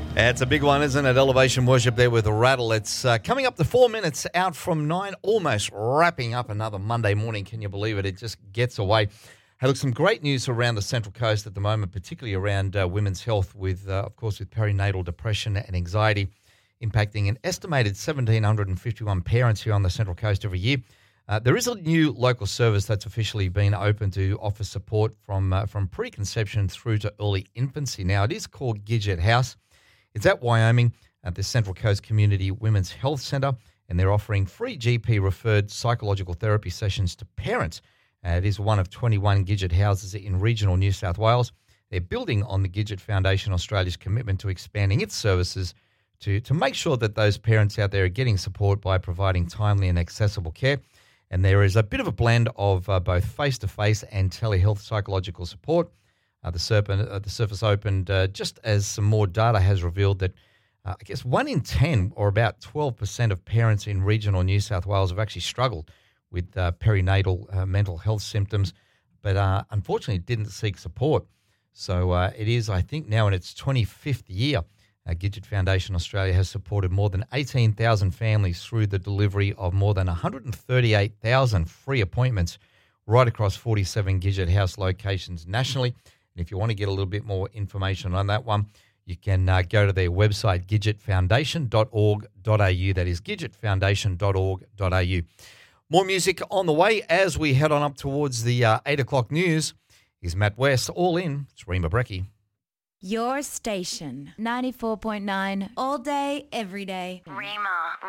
It's a big one, isn't it? Elevation Worship there with a rattle. It's coming up to 4 minutes out from 9, almost wrapping up another Monday morning. Can you believe it? It just gets away. Hey, look, some great news around the Central Coast at the moment, particularly around women's health with, of course, with perinatal depression and anxiety impacting an estimated 1,751 parents here on the Central Coast every year. There is a new local service that's officially been open to offer support from preconception through to early infancy. Now, it is called Gidget House. It's at Wyoming at the Central Coast Community Women's Health Centre, and they're offering free GP-referred psychological therapy sessions to parents. It is one of 21 Gidget houses in regional New South Wales. They're building on the Gidget Foundation Australia's commitment to expanding its services to make sure that those parents out there are getting support by providing timely and accessible care. And there is a bit of a blend of both face-to-face and telehealth psychological support. The service opened just as some more data has revealed that I guess 1 in 10 or about 12% of parents in regional New South Wales have actually struggled with perinatal mental health symptoms, but unfortunately didn't seek support. So it is, I think, now in its 25th year. Gidget Foundation Australia has supported more than 18,000 families through the delivery of more than 138,000 free appointments right across 47 Gidget House locations nationally. And if you want to get a little bit more information on that one, you can go to their website, gidgetfoundation.org.au. That is gidgetfoundation.org.au. More music on the way as we head on up towards the 8 o'clock news. Is Matt West. All in. It's Rima Brecky. Your station, 94.9, all day, every day. Rima.